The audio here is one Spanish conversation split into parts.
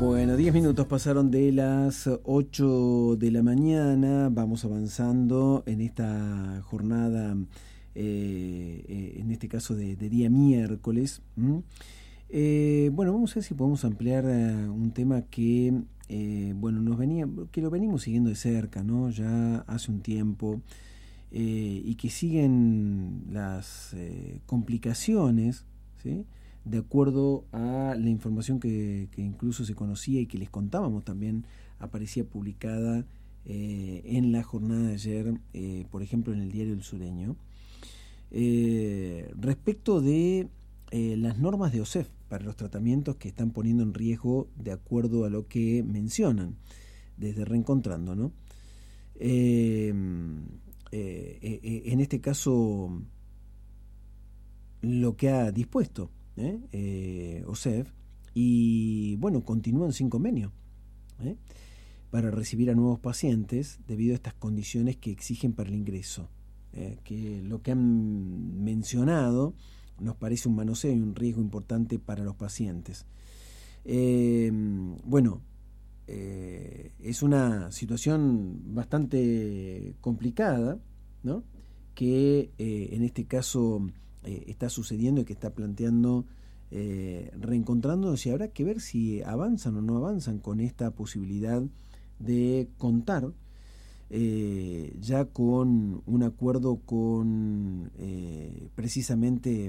Bueno, 10 minutos pasaron de las 8 de la mañana, vamos avanzando en esta jornada, en este caso de día miércoles. Bueno, vamos a ver si podemos ampliar un tema que, que lo venimos siguiendo de cerca, ¿no? Ya hace un tiempo, y que siguen las complicaciones, ¿sí?, de acuerdo a la información que incluso se conocía y que les contábamos también, aparecía publicada en la jornada de ayer, por ejemplo en el Diario El Sureño, respecto de las normas de OSEF para los tratamientos que están poniendo en riesgo de acuerdo a lo que mencionan desde Reencontrando, ¿no? En este caso, lo que ha dispuesto OSEF, y bueno, continúan sin convenio para recibir a nuevos pacientes debido a estas condiciones que exigen para el ingreso, que lo que han mencionado nos parece un manoseo y un riesgo importante para los pacientes. Es una situación bastante complicada, ¿no?, que en este caso está sucediendo y que está planteando Reencontrándose. Habrá que ver si avanzan o no avanzan con esta posibilidad de contar ya con un acuerdo con precisamente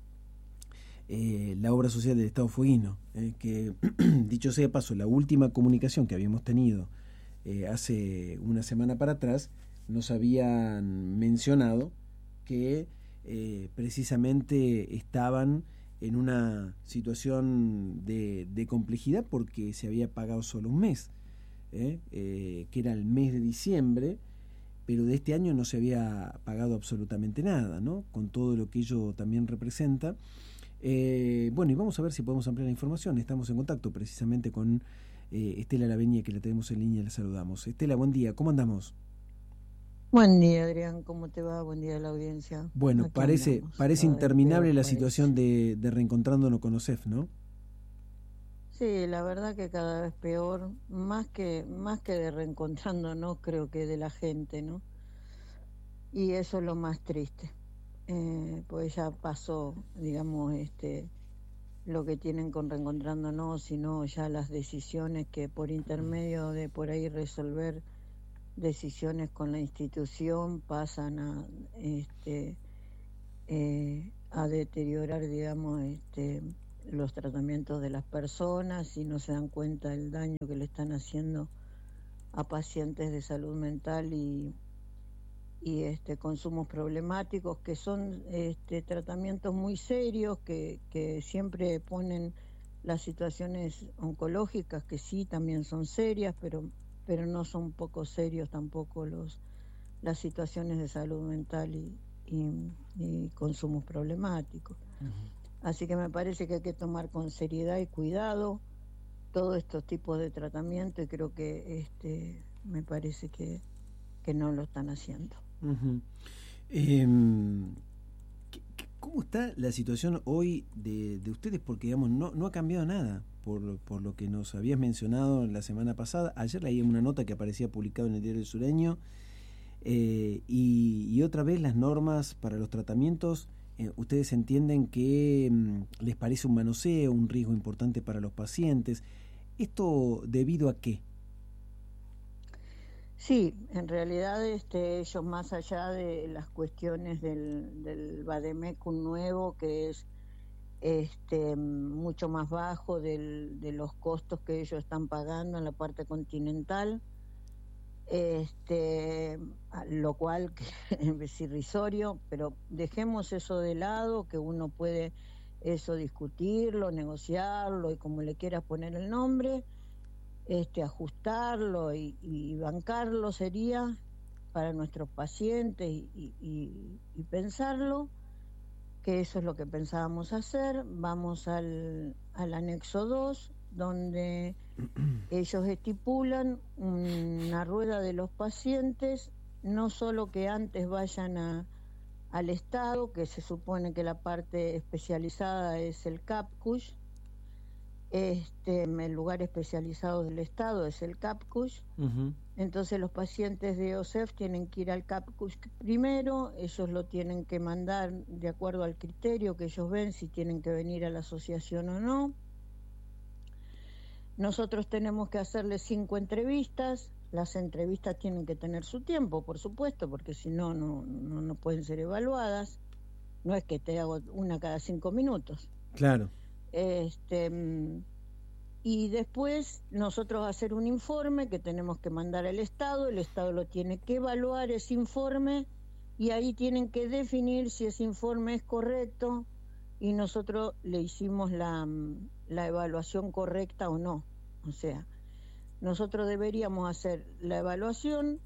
la obra social del Estado Fueguino, que dicho sea de paso, la última comunicación que habíamos tenido hace una semana para atrás nos habían mencionado que precisamente estaban en una situación de complejidad porque se había pagado solo un mes, que era el mes de diciembre, pero de este año no se había pagado absolutamente nada, ¿no?, con todo lo que ello también representa. Y vamos a ver si podemos ampliar la información. Estamos en contacto precisamente con Estela Laveña, que la tenemos en línea, la saludamos. Estela, buen día, ¿cómo andamos? Buen día, Adrián, ¿cómo te va? Buen día a la audiencia. Bueno, Aquí parece andamos, interminable peor, la parece. situación de Reencontrándonos con OSEF, ¿no? Sí, la verdad que cada vez peor, más que de reencontrándonos, creo que de la gente, ¿no? Y eso es lo más triste, pues ya pasó, digamos, lo que tienen con reencontrándonos, sino ya las decisiones que por intermedio de por ahí resolver decisiones con la institución pasan a deteriorar, digamos, los tratamientos de las personas, y no se dan cuenta del daño que le están haciendo a pacientes de salud mental y consumos problemáticos, que son tratamientos muy serios que siempre ponen las situaciones oncológicas, que sí también son serias, pero no son poco serios tampoco las situaciones de salud mental y consumos problemáticos. Uh-huh. Así que me parece que hay que tomar con seriedad y cuidado todos estos tipos de tratamiento, y creo que me parece que no lo están haciendo. Uh-huh. ¿Cómo está la situación hoy de ustedes? Porque digamos no ha cambiado nada por lo que nos habías mencionado la semana pasada. Ayer leí una nota que aparecía publicada en el Diario El Sureño, y otra vez las normas para los tratamientos, ustedes entienden que les parece un manoseo, un riesgo importante para los pacientes. ¿Esto debido a qué? Sí, en realidad ellos, más allá de las cuestiones del Vademecum nuevo, que es mucho más bajo de los costos que ellos están pagando en la parte continental, lo cual es irrisorio, pero dejemos eso de lado, que uno puede eso discutirlo, negociarlo y como le quieras poner el nombre, ajustarlo y bancarlo sería para nuestros pacientes, y pensarlo, que eso es lo que pensábamos hacer. Vamos al anexo 2, donde ellos estipulan una rueda de los pacientes, no solo que antes vayan al Estado, que se supone que la parte especializada es el CAPCUSH, el lugar especializado del Estado es el CAPCUS. Uh-huh. Entonces los pacientes de OSEF tienen que ir al CAPCUS primero, ellos lo tienen que mandar de acuerdo al criterio que ellos ven, si tienen que venir a la asociación o no. Nosotros tenemos que hacerles 5 entrevistas, las entrevistas tienen que tener su tiempo, por supuesto, porque si no, no pueden ser evaluadas. No es que te hago una cada 5 minutos. Claro. Y después nosotros hacer un informe que tenemos que mandar al Estado, el Estado lo tiene que evaluar ese informe y ahí tienen que definir si ese informe es correcto y nosotros le hicimos la evaluación correcta o no. O sea, nosotros deberíamos hacer la evaluación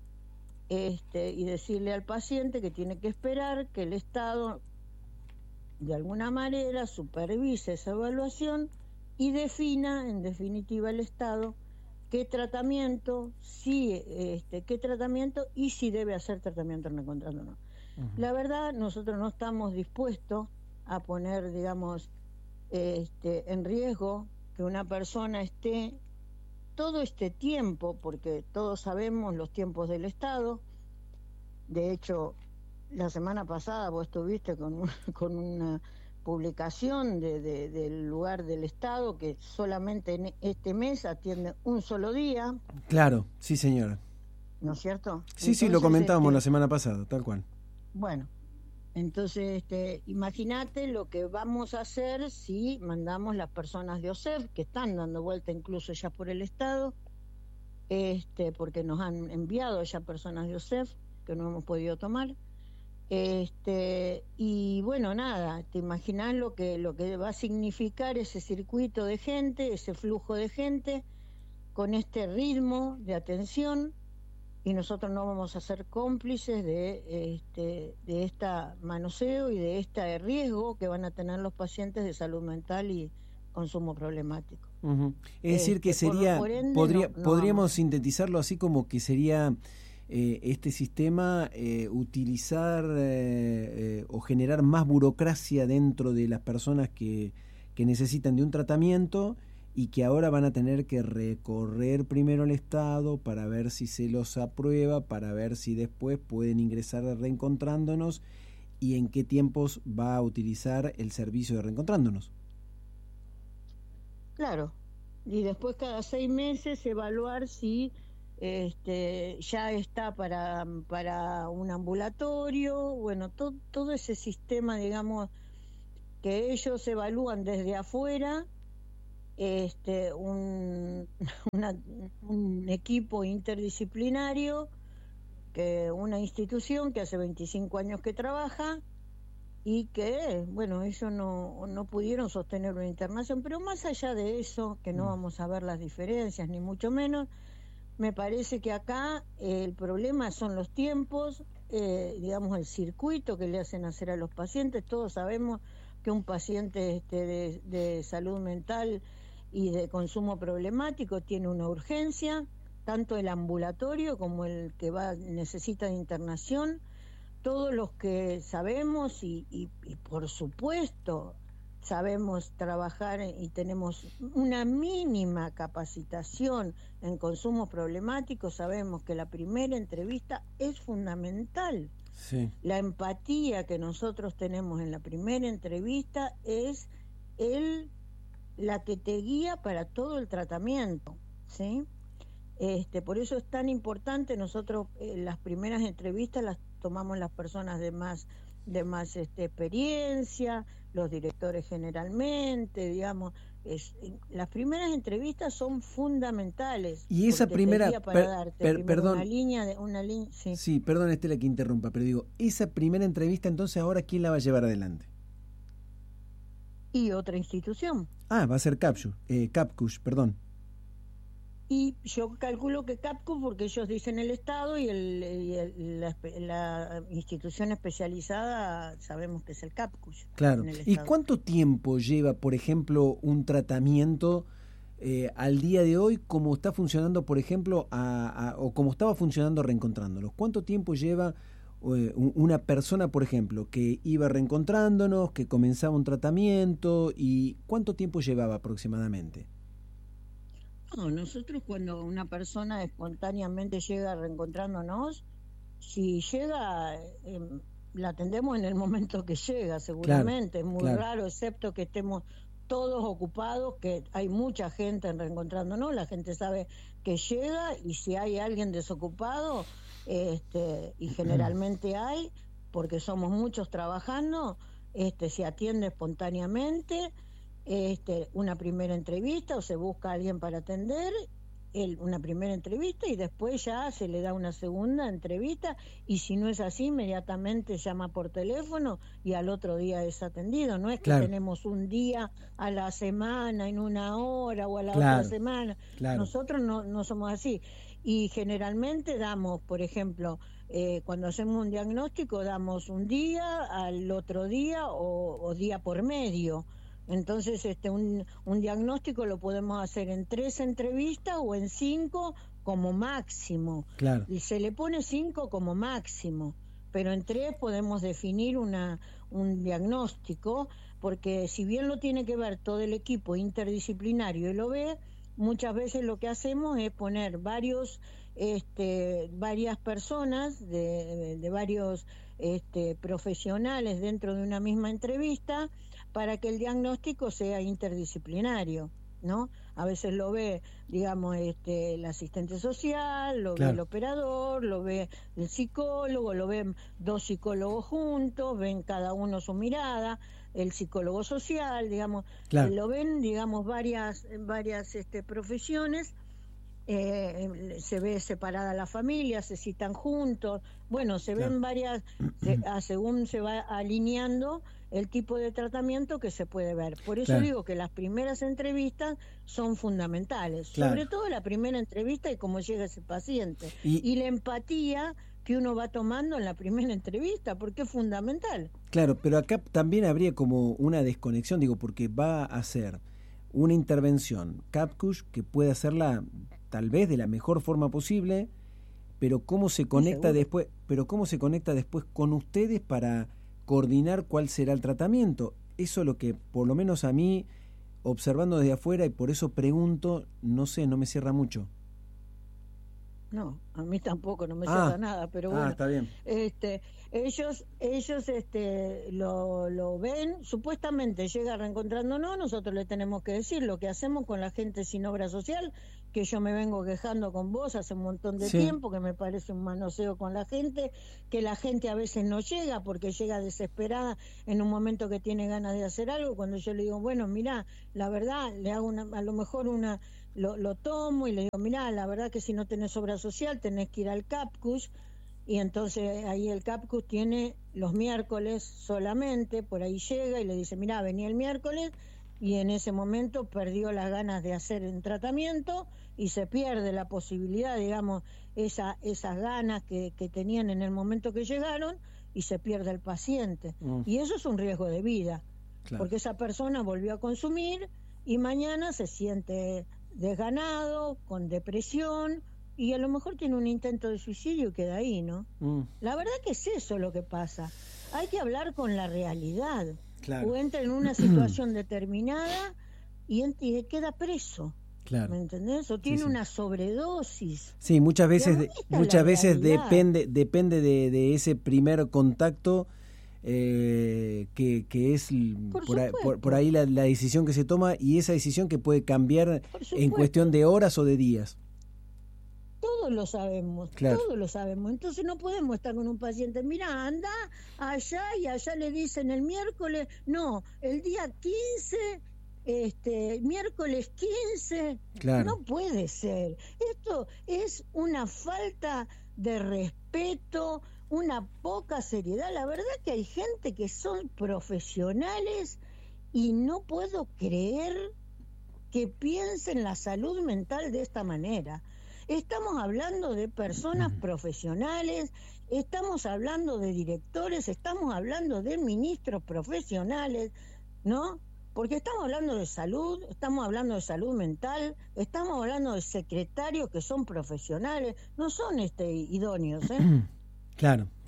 y decirle al paciente que tiene que esperar que el Estado de alguna manera supervise esa evaluación y defina, en definitiva, el Estado qué tratamiento, qué tratamiento y si debe hacer tratamiento reencontrando o no. Uh-huh. La verdad, nosotros no estamos dispuestos a poner, digamos, en riesgo que una persona esté todo este tiempo, porque todos sabemos los tiempos del Estado. De hecho, la semana pasada vos estuviste con una publicación del lugar del Estado que solamente en este mes atiende un solo día. Claro, sí señora. ¿No es cierto? Sí, entonces, sí, lo comentábamos la semana pasada, tal cual. Bueno, entonces imagínate lo que vamos a hacer si mandamos las personas de OSEF, que están dando vuelta incluso ya por el Estado, porque nos han enviado ya personas de OSEF que no hemos podido tomar. Y bueno, nada, te imaginas lo que va a significar ese circuito de gente, ese flujo de gente con este ritmo de atención, y nosotros no vamos a ser cómplices de esta manoseo y de este riesgo que van a tener los pacientes de salud mental y consumo problemático. Uh-huh. Es decir, que sería, por ende, podríamos sintetizarlo así como que sería este sistema utilizar o generar más burocracia dentro de las personas que necesitan de un tratamiento y que ahora van a tener que recorrer primero el Estado para ver si se los aprueba, para ver si después pueden ingresar a Reencontrándonos y en qué tiempos va a utilizar el servicio de Reencontrándonos. Claro, y después cada 6 meses evaluar si ya está para un ambulatorio, bueno, todo ese sistema, digamos, que ellos evalúan desde afuera, un equipo interdisciplinario, una institución que hace 25 años que trabaja y que, bueno, ellos no pudieron sostener una internación, pero más allá de eso, que no vamos a ver las diferencias, ni mucho menos, me parece que acá el problema son los tiempos, digamos, el circuito que le hacen hacer a los pacientes. Todos sabemos que un paciente de salud mental y de consumo problemático tiene una urgencia, tanto el ambulatorio como el que necesita de internación. Todos los que sabemos y por supuesto sabemos trabajar y tenemos una mínima capacitación en consumo problemático, sabemos que la primera entrevista es fundamental. Sí. La empatía que nosotros tenemos en la primera entrevista es la que te guía para todo el tratamiento, ¿sí? Por eso es tan importante. Nosotros las primeras entrevistas las tomamos las personas de más experiencia, los directores generalmente, digamos. Las primeras entrevistas son fundamentales. Y esa primera, perdón, una línea, sí. Sí, perdón, Estela, que interrumpa, pero digo, esa primera entrevista, entonces, ahora, ¿quién la va a llevar adelante? Y otra institución. Ah, va a ser CAPCUS, perdón. Y yo calculo que CAPCUS, porque ellos dicen el Estado, y la institución especializada sabemos que es el CAPCUS. Claro. ¿Y cuánto tiempo lleva, por ejemplo, un tratamiento al día de hoy, como está funcionando, por ejemplo, o como estaba funcionando Reencontrándonos? ¿Cuánto tiempo lleva una persona, por ejemplo, que iba reencontrándonos, que comenzaba un tratamiento, y ¿cuánto tiempo llevaba aproximadamente? No, nosotros cuando una persona espontáneamente llega reencontrándonos, si llega, la atendemos en el momento que llega, Claro, seguramente. Es muy claro, raro, excepto que estemos todos ocupados, que hay mucha gente en reencontrándonos, la gente sabe que llega y si hay alguien desocupado, y generalmente hay, porque somos muchos trabajando, se atiende espontáneamente, una primera entrevista o se busca a alguien para atender, una primera entrevista y después ya se le da una segunda entrevista y si no es así inmediatamente llama por teléfono y al otro día es atendido. No es que claro, tenemos un día a la semana, en una hora o a la otra claro, semana. claro, Nosotros no somos así y generalmente damos, por ejemplo, cuando hacemos un diagnóstico damos un día, al otro día o día por medio. Entonces, un diagnóstico lo podemos hacer en 3 entrevistas o en 5 como máximo. claro, Y se le pone 5 como máximo, pero en 3 podemos definir un diagnóstico, porque si bien lo tiene que ver todo el equipo interdisciplinario y lo ve, muchas veces lo que hacemos es poner varias personas de varios profesionales dentro de una misma entrevista para que el diagnóstico sea interdisciplinario, ¿no? A veces lo ve, digamos, el asistente social, lo ve el claro, operador, lo ve el psicólogo, lo ven 2 psicólogos juntos, ven cada uno su mirada, el psicólogo social, digamos, claro, lo ven, digamos, varias profesiones. Se ve separada la familia, se citan juntos, bueno, se claro, ven varias, según se va alineando el tipo de tratamiento que se puede ver. Por eso claro, digo que las primeras entrevistas son fundamentales, sobre claro. todo la primera entrevista y cómo llega ese paciente, Y y la empatía que uno va tomando en la primera entrevista, porque es fundamental. claro, pero acá también habría como una desconexión, digo, porque va a ser una intervención CAPCUSH que puede hacerla tal vez de la mejor forma posible, pero Y seguro. cómo se conecta después con ustedes para coordinar cuál será el tratamiento. Eso es lo que, por lo menos a mí, observando desde afuera, y por eso pregunto, no sé, no me cierra mucho. No, a mí tampoco, no me cierra Ah, nada, pero bueno, está bien. este, ellos lo ven, supuestamente llega reencontrándonos, nosotros le tenemos que decir lo que hacemos con la gente sin obra social, que yo me vengo quejando con vos hace un montón de Sí, tiempo, que me parece un manoseo con la gente, que la gente a veces no llega porque llega desesperada en un momento que tiene ganas de hacer algo, cuando yo le digo, bueno, mirá, la verdad, le hago a lo mejor lo tomo y le digo, mirá, la verdad que si no tenés obra social tenés que ir al CAPCUS, y entonces ahí el CAPCUS tiene los miércoles solamente, por ahí llega y le dice, mirá, vení el miércoles, y en ese momento perdió las ganas de hacer un tratamiento y se pierde la posibilidad, digamos, esas ganas que tenían en el momento que llegaron, y se pierde el paciente. mm, Y eso es un riesgo de vida, claro. porque esa persona volvió a consumir y mañana se siente desganado, con depresión, y a lo mejor tiene un intento de suicidio y queda ahí, ¿no? Mm, La verdad que es eso lo que pasa. Hay que hablar con la realidad. claro, O entra en una situación determinada y queda preso, claro. ¿me entendés? O Sí, tiene sí. una sobredosis. Sí, Digamos, esta es la muchas veces realidad. depende de ese primer contacto, que es Por por supuesto, ahí la decisión que se toma, y esa decisión que puede cambiar por en cuestión supuesto. de horas o de días. Todos lo sabemos, Claro, todos lo sabemos. Entonces no podemos estar con un paciente, mira, anda allá y allá le dicen el miércoles, no, el día 15, miércoles 15, claro, no puede ser. Esto es una falta de respeto, una poca seriedad. La verdad que hay gente que son profesionales y no puedo creer que piensen la salud mental de esta manera. Estamos hablando de personas profesionales, estamos hablando de directores, estamos hablando de ministros profesionales, ¿no? Porque estamos hablando de salud, estamos hablando de salud mental, estamos hablando de secretarios que son profesionales, no son idóneos, ¿eh? claro,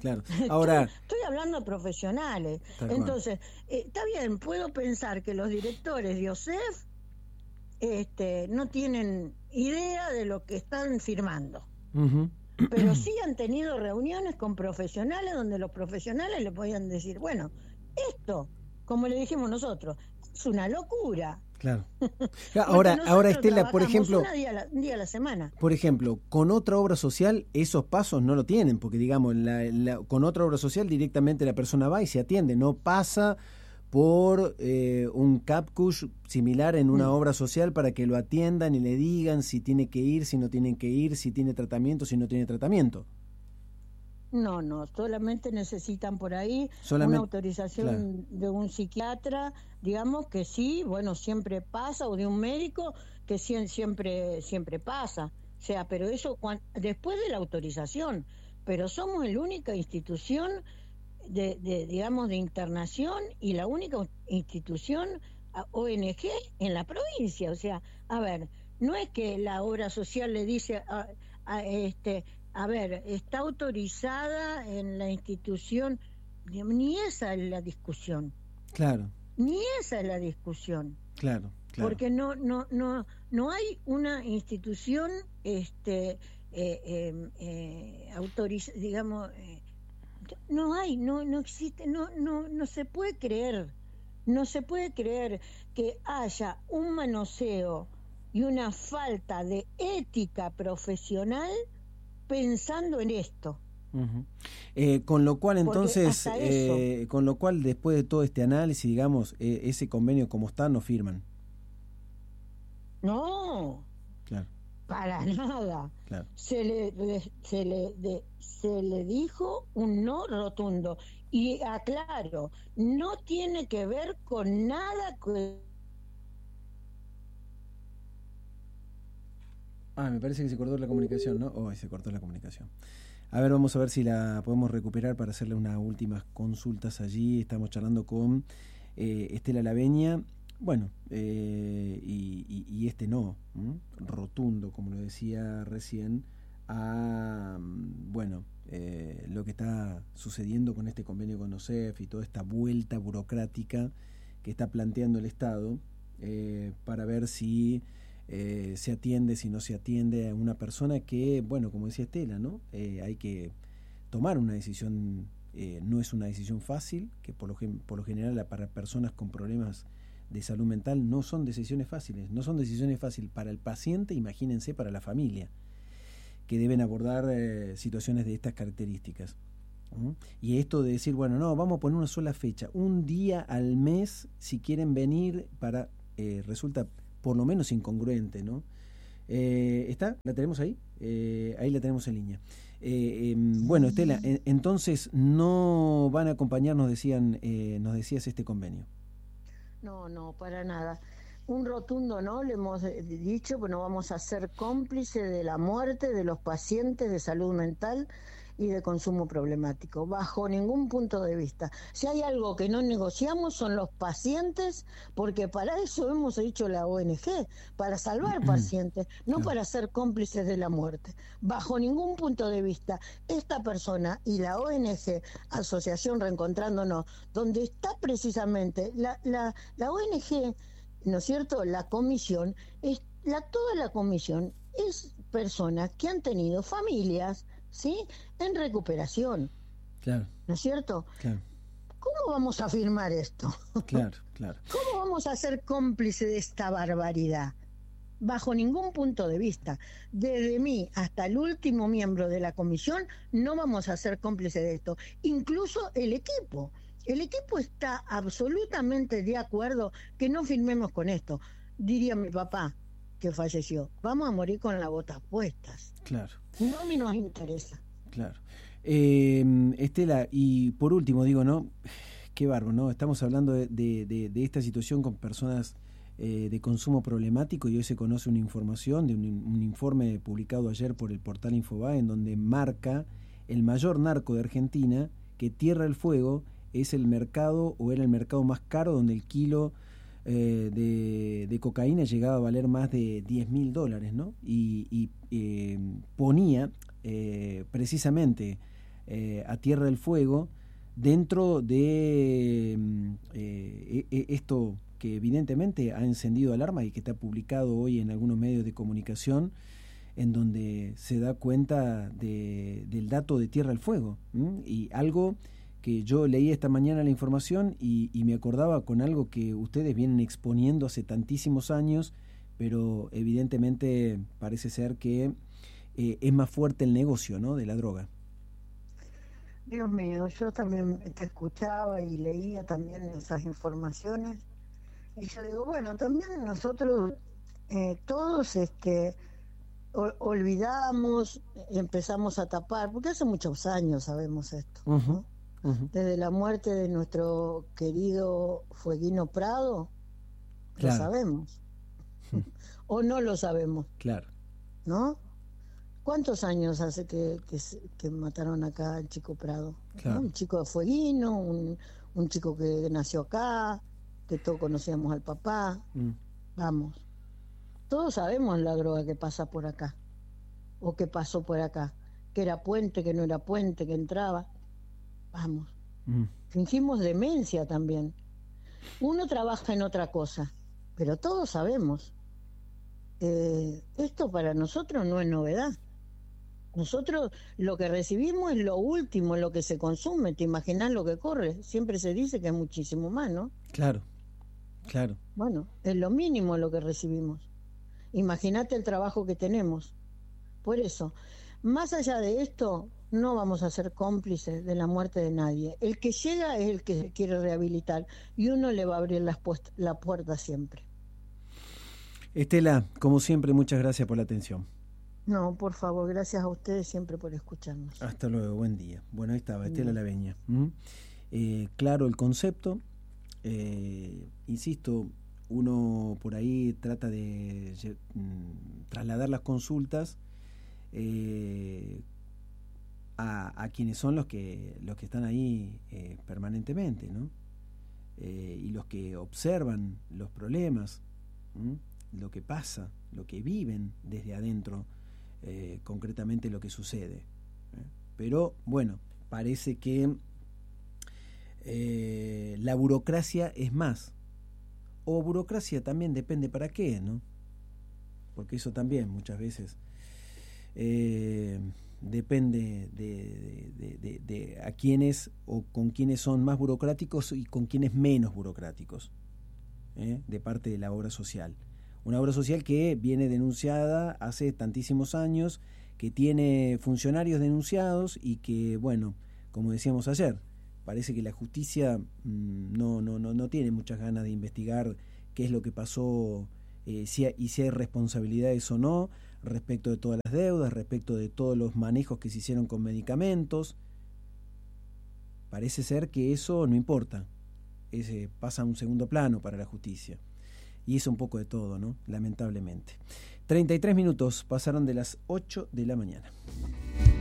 claro. Ahora, estoy hablando de profesionales. Entonces, está bien, puedo pensar que los directores de OSEF no tienen idea de lo que están firmando. uh-huh. Pero sí han tenido reuniones con profesionales donde los profesionales le podían decir, bueno, esto, como le dijimos nosotros, es una locura. Claro. Ahora Estela, por ejemplo, un día a la semana. Por ejemplo, con otra obra social esos pasos no lo tienen, porque digamos, con otra obra social directamente la persona va y se atiende, no pasa por un CAPCUS similar en una obra social para que lo atiendan y le digan si tiene que ir, si no tiene que ir, si tiene tratamiento, si no tiene tratamiento. No, solamente necesitan por ahí una autorización, claro, de un psiquiatra, digamos que sí, bueno, siempre pasa, o de un médico, que siempre pasa, o sea, pero eso después de la autorización, pero somos la única institución digamos, de internación y la única institución ONG en la provincia, o sea, a ver, no es que la obra social le dice a ver, está autorizada en la institución, ni esa es la discusión. Claro. Ni esa es la discusión. Claro. Porque no hay una institución autorizada, digamos, no existe, no se puede creer. No se puede creer que haya un manoseo y una falta de ética profesional pensando en esto. Uh-huh. Con lo cual entonces, con lo cual después de todo este análisis, digamos, ese convenio como está, no firman. No, claro, para nada. Claro. Se le dijo un no rotundo. Y aclaro, no tiene que ver con nada me parece que se cortó la comunicación, ¿no? Se cortó la comunicación. A ver, vamos a ver si la podemos recuperar para hacerle unas últimas consultas allí. Estamos charlando con Estela Laveña. Bueno, y no, rotundo, como lo decía recién, a lo que está sucediendo con este convenio con OSEF y toda esta vuelta burocrática que está planteando el Estado para ver si se atiende, si no se atiende a una persona que, bueno, como decía Estela, ¿no? Hay que tomar una decisión, no es una decisión fácil, que por lo general para personas con problemas de salud mental no son decisiones fáciles, para el paciente, imagínense para la familia, que deben abordar situaciones de estas características. Y esto de decir, bueno, no, vamos a poner una sola fecha, un día al mes, si quieren venir, resulta por lo menos incongruente, ¿no? ¿Está? ¿La tenemos ahí? Ahí la tenemos en línea. Bueno, Estela, entonces no van a acompañarnos, nos decías, este convenio. No, para nada. Un rotundo no, le hemos dicho, pues no vamos a ser cómplices de la muerte de los pacientes de salud mental y de consumo problemático, bajo ningún punto de vista. Si hay algo que no negociamos son los pacientes, porque para eso hemos hecho la ONG, para salvar pacientes, no para ser cómplices de la muerte. Bajo ningún punto de vista, esta persona y la ONG, Asociación Reencontrándonos, donde está precisamente la ONG, ¿no es cierto?, la comisión, toda la comisión es personas que han tenido familias, ¿sí?, en recuperación. Claro. ¿No es cierto? Claro. ¿Cómo vamos a firmar esto? Claro. ¿Cómo vamos a ser cómplices de esta barbaridad? Bajo ningún punto de vista. Desde mí hasta el último miembro de la comisión no vamos a ser cómplices de esto. Incluso el equipo. El equipo está absolutamente de acuerdo que no firmemos con esto. Diría mi papá, que falleció, vamos a morir con las botas puestas. Claro. No me nos interesa. Claro. Estela, y por último digo, ¿no? Qué bárbaro, ¿no? Estamos hablando de esta situación con personas de consumo problemático, y hoy se conoce una información de un informe publicado ayer por el portal Infobae, en donde marca el mayor narco de Argentina, que Tierra del Fuego es el mercado, o era el mercado más caro, donde el kilo de cocaína llegaba a valer más de $10.000, ¿no? Y ponía precisamente a Tierra del Fuego dentro de esto que evidentemente ha encendido alarma y que está publicado hoy en algunos medios de comunicación, en donde se da cuenta del dato de Tierra del Fuego, y algo que yo leí esta mañana la información y me acordaba con algo que ustedes vienen exponiendo hace tantísimos años, pero evidentemente parece ser que es más fuerte el negocio, ¿no?, de la droga. Dios mío, yo también te escuchaba y leía también esas informaciones y yo digo, bueno, también nosotros todos olvidamos, empezamos a tapar, porque hace muchos años sabemos esto, ¿no? Desde la muerte de nuestro querido Fueguino Prado, claro. Lo sabemos, o no lo sabemos, claro, ¿no? ¿Cuántos años hace que mataron acá al chico Prado? Claro. ¿No? Un chico de Fueguino, un chico que nació acá, que todos conocíamos al papá. Vamos, todos sabemos la droga que pasa por acá, o que pasó por acá, que era puente, que no era puente, que entraba. Vamos, fingimos demencia también. Uno trabaja en otra cosa, pero todos sabemos. Esto para nosotros no es novedad. Nosotros lo que recibimos es lo último, lo que se consume. ¿Te imaginas lo que corre? Siempre se dice que es muchísimo más, ¿no? Claro, claro. Bueno, es lo mínimo lo que recibimos. Imagínate el trabajo que tenemos. Por eso, más allá de esto, no vamos a ser cómplices de la muerte de nadie. El que llega es el que se quiere rehabilitar y uno le va a abrir la puerta siempre. Estela, como siempre, muchas gracias por la atención. No, por favor, gracias a ustedes siempre por escucharnos. Hasta luego, buen día. Bueno, ahí estaba, Estela Laveña. Claro el concepto, insisto, uno por ahí trata de trasladar las consultas a quienes son los que están ahí permanentemente, ¿no? Y los que observan los problemas, lo que pasa, lo que viven desde adentro, concretamente lo que sucede. Pero bueno, parece que la burocracia es más, o burocracia también depende para qué, ¿no? Porque eso también muchas veces depende de a quiénes o con quiénes son más burocráticos y con quiénes menos burocráticos, de parte de la obra social. Una obra social que viene denunciada hace tantísimos años, que tiene funcionarios denunciados y que, bueno, como decíamos ayer, parece que la justicia no tiene muchas ganas de investigar qué es lo que pasó, si hay responsabilidades o no, respecto de todas las deudas, respecto de todos los manejos que se hicieron con medicamentos. Parece ser que eso no importa, pasa a un segundo plano para la justicia. Y es un poco de todo, ¿no? Lamentablemente. 33 minutos pasaron de las 8 de la mañana.